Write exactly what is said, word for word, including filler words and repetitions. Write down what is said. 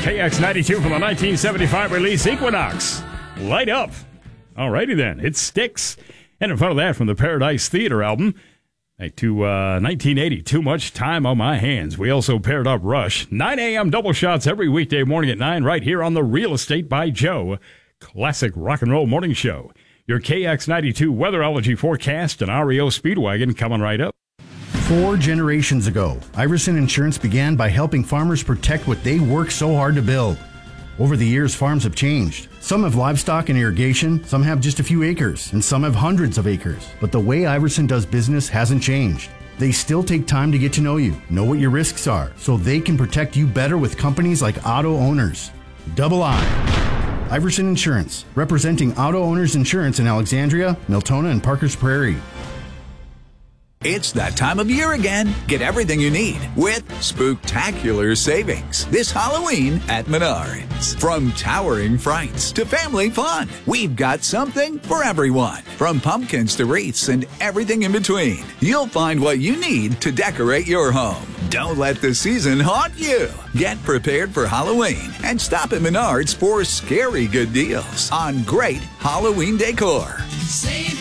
K X ninety-two from the nineteen seventy-five release Equinox. Light Up. Alrighty then, it sticks. And in front of that, from the Paradise Theater album, back to uh, nineteen eighty, Too Much Time on My Hands. We also paired up Rush. nine a.m. double shots every weekday morning at nine right here on the Real Estate by Joe classic rock and roll morning show. Your K X ninety-two weatherology forecast and R E O Speedwagon coming right up. Four generations ago, Iverson Insurance began by helping farmers protect what they work so hard to build. Over the years, farms have changed. Some have livestock and irrigation, some have just a few acres, and some have hundreds of acres. But the way Iverson does business hasn't changed. They still take time to get to know you, know what your risks are, so they can protect you better with companies like Auto Owners. Double I. Iverson Insurance, representing Auto Owners Insurance in Alexandria, Miltona, and Parkers Prairie. It's that time of year again. Get everything you need with spooktacular savings this Halloween at Menards. From towering frights to family fun, we've got something for everyone. From pumpkins to wreaths and everything in between, you'll find what you need to decorate your home. Don't let the season haunt you. Get prepared for Halloween and stop at Menards for scary good deals on great Halloween decor. Save